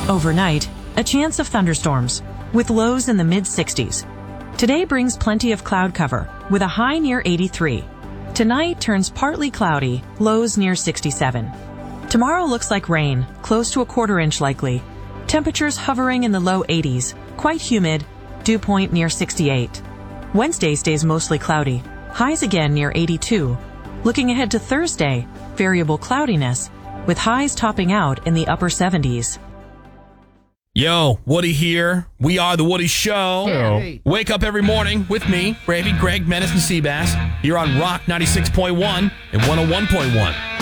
Overnight, a chance of thunderstorms, with lows in the mid-60s. Today brings plenty of cloud cover, with a high near 83. Tonight turns partly cloudy, lows near 67. Tomorrow looks like rain, close to a quarter-inch likely. Temperatures hovering in the low 80s, quite humid, dew point near 68. Wednesday stays mostly cloudy, highs again near 82. Looking ahead to Thursday, variable cloudiness, with highs topping out in the upper 70s. Yo, Woody here. We are The Woody Show. Hey. Wake up every morning with me, Bravey, Greg, Menace, and Seabass, here on Rock 96.1 and 101.1.